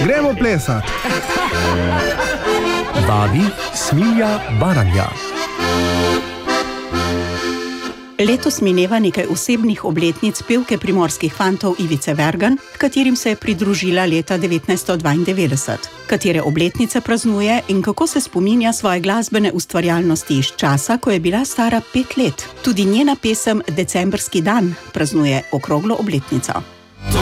Gremo plesat! Vabi Smilja Baranja. Letos mineva nekaj osebnih obletnic pevke Primorskih fantov Ivice Vergan, katerim se je pridružila leta 1992. Katere obletnice praznuje in kako se spominja svoje glasbene ustvarjalnosti iz časa, ko je bila stara 5 let. Tudi njena pesem Decembrski dan praznuje okroglo obletnico.